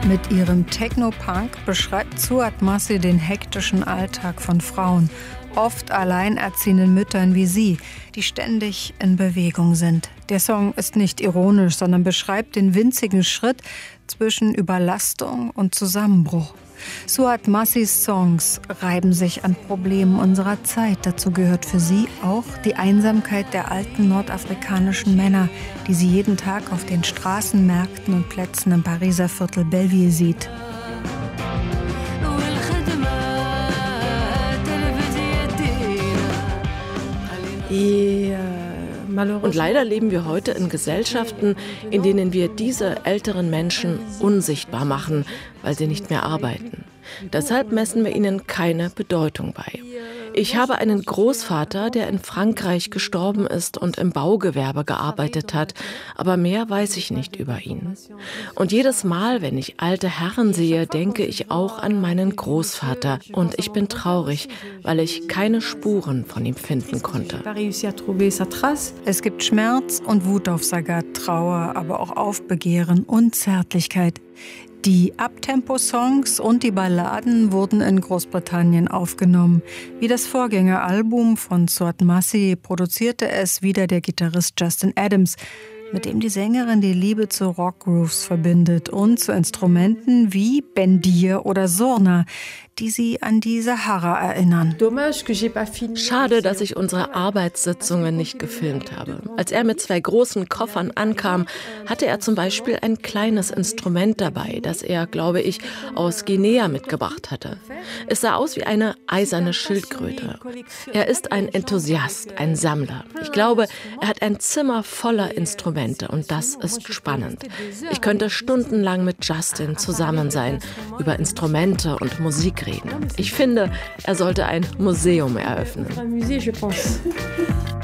Mit ihrem Techno-Punk beschreibt Suad Masih den hektischen Alltag von Frauen, oft alleinerziehenden Müttern wie sie, die ständig in Bewegung sind. Der Song ist nicht ironisch, sondern beschreibt den winzigen Schritt zwischen Überlastung und Zusammenbruch. Suad Masihs Songs reiben sich an Problemen unserer Zeit. Dazu gehört für sie auch die Einsamkeit der alten nordafrikanischen Männer, die sie jeden Tag auf den Straßen, Märkten und Plätzen im Pariser Viertel Belleville sieht. Und leider leben wir heute in Gesellschaften, in denen wir diese älteren Menschen unsichtbar machen, weil sie nicht mehr arbeiten. Deshalb messen wir ihnen keine Bedeutung bei. Ich habe einen Großvater, der in Frankreich gestorben ist und im Baugewerbe gearbeitet hat, aber mehr weiß ich nicht über ihn. Und jedes Mal, wenn ich alte Herren sehe, denke ich auch an meinen Großvater. Und ich bin traurig, weil ich keine Spuren von ihm finden konnte. Es gibt Schmerz und Wut auf Sagat, Trauer, aber auch Aufbegehren und Zärtlichkeit. Die Uptempo-Songs und die Balladen wurden in Großbritannien aufgenommen. Wie das Vorgängeralbum von Suad Masih produzierte es wieder der Gitarrist Justin Adams, mit dem die Sängerin die Liebe zu Rockgrooves verbindet und zu Instrumenten wie Bendir oder Surna, die sie an die Sahara erinnern. Schade, dass ich unsere Arbeitssitzungen nicht gefilmt habe. Als er mit 2 großen Koffern ankam, hatte er zum Beispiel ein kleines Instrument dabei, das er, glaube ich, aus Guinea mitgebracht hatte. Es sah aus wie eine eiserne Schildkröte. Er ist ein Enthusiast, ein Sammler. Ich glaube, er hat ein Zimmer voller Instrumente und das ist spannend. Ich könnte stundenlang mit Justin zusammen sein, über Instrumente und Musik reden. Ich finde, er sollte ein Museum eröffnen.